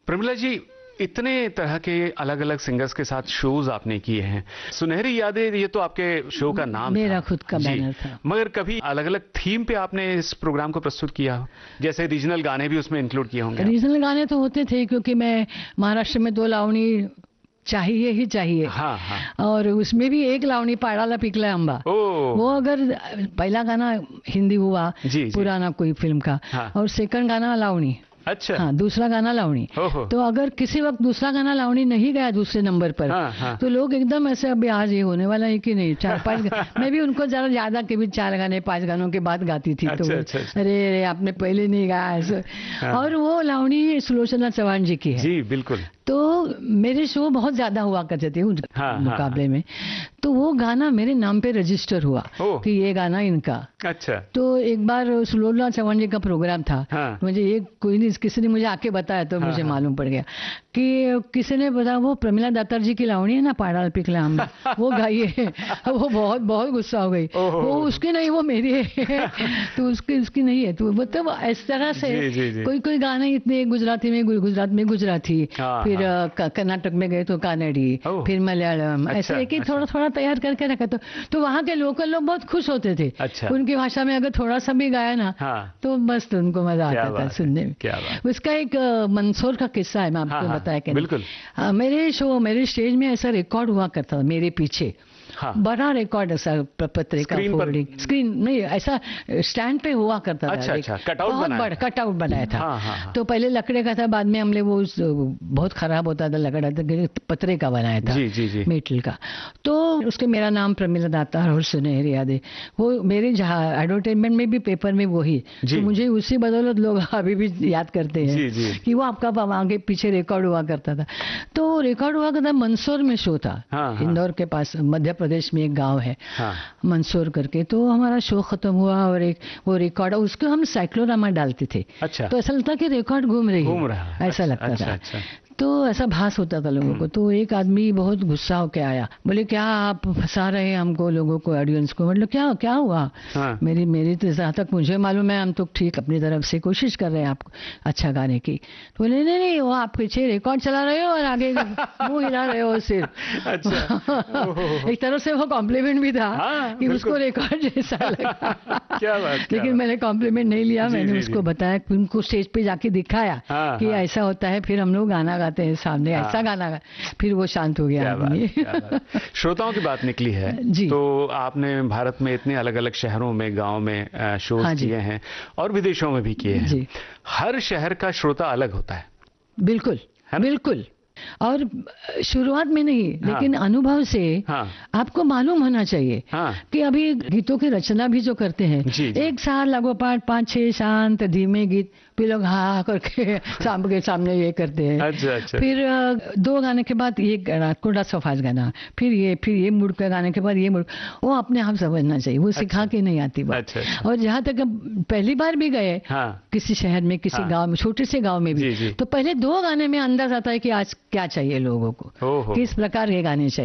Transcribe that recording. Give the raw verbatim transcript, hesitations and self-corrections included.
प्रमिला जी, इतने तरह के अलग अलग सिंगर्स के साथ शोज आपने किए हैं। सुनहरी यादें, ये तो आपके शो का नाम मेरा था, खुद का बैनर था। मगर कभी अलग अलग थीम पे आपने इस प्रोग्राम को प्रस्तुत किया हो? जैसे रीजनल गाने भी उसमें इंक्लूड किए होंगे। रीजनल गाने तो होते थे, क्योंकि मैं महाराष्ट्र में दो लावणी चाहिए ही चाहिए। हाँ, हाँ। और उसमें भी एक लावणी पाड़ाला पिकला अंबा, वो अगर पहला गाना हिंदी हुआ जी, पुराना कोई फिल्म का, हाँ। और सेकंड गाना लावणी, अच्छा, हाँ, दूसरा गाना लावणी। तो अगर किसी वक्त दूसरा गाना लावणी नहीं गया दूसरे नंबर पर, हाँ, हाँ। तो लोग एकदम ऐसे अभी आज ये होने वाला है कि नहीं, चार पांच मैं भी उनको जरा ज्यादा के भी चार गाने पांच गानों के बाद गाती थी। अच्छा, तो अच्छा, अच्छा। अरे अरे आपने पहले नहीं गाया ऐसे। हाँ। और वो लावणी सुलोचना चौहान जी की है। जी बिल्कुल। तो मेरे शो बहुत ज्यादा हुआ करते थे उस हाँ, मुकाबले हाँ, में। तो वो गाना मेरे नाम पे रजिस्टर हुआ कि ये गाना इनका। अच्छा। तो एक बार सुलोचना चौहान जी का प्रोग्राम था। हाँ। मुझे ये कोई नहीं, किसी ने मुझे आके बताया तो हाँ, मुझे हाँ, मालूम पड़ गया कि किसी ने बताया वो प्रमिला दातार जी की लावणी है ना, पाड़ा पिकला अंबा, वो गाइए। वो बहुत बहुत गुस्सा हो गई, वो उसकी नहीं, वो मेरी है। तो उसकी उसकी नहीं है। तो मतलब इस तरह से जी, जी, जी। कोई कोई गाने इतने गुजराती में गुजरात में गुजराती, फिर कर्नाटक में गए तो कानड़ी, फिर मलयालम, ऐसे एक ही थोड़ा थोड़ा तैयार करके रखा। तो तो वहाँ के लोकल लोग बहुत खुश होते थे। अच्छा। उनकी भाषा में अगर थोड़ा सा भी गाया ना, हाँ। तो बस तो उनको मजा आता था सुनने में। क्या बात। उसका एक मंदसौर का किस्सा है, मैं आपको हाँ, बताया कि बिल्कुल। मेरे शो मेरे स्टेज में ऐसा रिकॉर्ड हुआ करता था मेरे पीछे। हाँ। बड़ा रिकॉर्ड ऐसा पत्रिका फोल्डिंग स्क्रीन नहीं, ऐसा स्टैंड पे हुआ करता था। अच्छा, अच्छा, कटआउट बनाया था। कटआउट बनाया था। हाँ, हाँ, हाँ। तो पहले लकड़े का था, बाद में हमने वो बहुत खराब होता था लकड़ा, पत्रे का बनाया था। जी, जी, जी। मेटल का। तो उसके मेरा नाम प्रमिला दातार और सुनहरी यादें, वो मेरे जहाँ एडवर्टाइजमेंट में भी पेपर में वही, तो मुझे उसी बदौलत लोग अभी भी याद करते हैं। जी, जी। कि वो आपका आगे पीछे रिकॉर्ड हुआ करता था। तो रिकॉर्ड हुआ करता मंदसौर में शो था। हाँ, इंदौर के पास मध्य प्रदेश में एक गांव है। हाँ। मंदसौर करके। तो हमारा शो खत्म हुआ और एक वो रिकॉर्ड, उसको हम साइक्लोरामा डालते थे। अच्छा। तो ऐसा लगता कि रिकॉर्ड घूम रही घूम रहा है, ऐसा लगता अच्छा, था। अच्छा। तो ऐसा भास होता था लोगों को। तो एक आदमी बहुत गुस्सा होके आया, बोले क्या आप फंसा रहे हैं हमको, लोगों को, ऑडियंस को। मतलब क्या क्या हुआ? हाँ। मेरी मेरी तो जहाँ तक मुझे मालूम है हम तो ठीक अपनी तरफ से कोशिश कर रहे हैं आपको अच्छा गाने की। तो बोले नहीं नहीं, वो आप पीछे रिकॉर्ड चला रहे हो और आगे मुंह हिला रहे हो सिर्फ। अच्छा। एक तरफ से वो कॉम्प्लीमेंट भी था। हाँ, कि उसको रिकॉर्ड जैसा लगा। क्या बात। लेकिन मैंने कॉम्प्लीमेंट नहीं लिया, मैंने उसको बताया, उनको स्टेज पे जाके दिखाया कि ऐसा होता है, फिर हम लोग गाना गाते हैं सामने। हाँ। ऐसा गाना गा, फिर वो शांत हो गया आदमी। श्रोताओं की बात निकली है जी। तो आपने भारत में इतने अलग अलग शहरों में, गांव में शोज हाँ किए हैं और विदेशों में भी किए हैं जी। हर शहर का श्रोता अलग होता है। बिल्कुल बिल्कुल। और शुरुआत में नहीं, हाँ। लेकिन अनुभव से हाँ। आपको मालूम होना चाहिए हाँ। कि अभी गीतों की रचना भी जो करते हैं जी, जी। एक साल लगोपाठ पाँच छह शांत धीमे गीत, फिर लोग हाँ करके सामने के सामने ये करते हैं। अच्छा, अच्छा। फिर दो गाने के बाद ये कोड़ा सफाज गाना, फिर ये फिर ये मुड़ का गाने के बाद ये मुड़, वो अपने आप समझना चाहिए, वो सिखा के नहीं आती बात। अच्छा, अच्छा। और जहाँ तक पहली बार भी गए हाँ। किसी शहर में, किसी हाँ। गाँव में, छोटे से गाँव में भी, जी, जी। तो पहले दो गाने में अंदाज आता है कि आज क्या चाहिए लोगों को, किस प्रकार के गाने चाहिए।